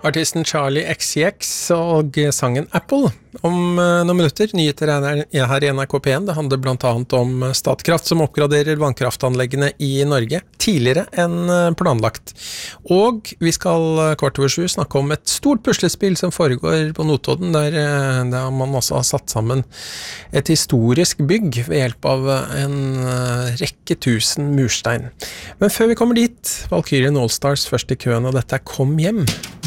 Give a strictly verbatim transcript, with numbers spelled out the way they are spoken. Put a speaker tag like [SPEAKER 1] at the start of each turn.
[SPEAKER 1] Artisten Charlie X C X og sangen Apple. Om uh, noen minutter, nyheter er her i N R K P en. Det handler blant annet om Statkraft som oppgraderer vannkraftanleggene i Norge tidligere enn planlagt. Og vi skal kvart over sju snakke om et stort puslespill som foregår på Notodden, der, der man også har satt sammen et historisk bygg ved hjelp av en rekke tusen murstein. Men før vi kommer dit, Valkyrien Allstars først i køen, og dette er Kom hjem.